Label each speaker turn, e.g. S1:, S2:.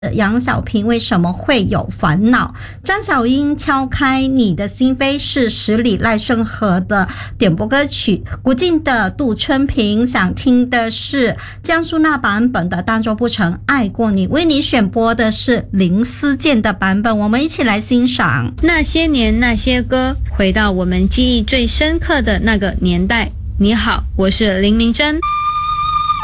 S1: 杨小萍为什么会有烦恼？张小英敲开你的心扉是十里赖声河的点播歌曲，古晋的杜春平想听的是江苏那版本的但做不成爱过你，为你选播的是林思健的版本，我们一起来欣赏。
S2: 那些年那些歌，回到我们记忆最深刻的那个年代。你好，我是林明珍。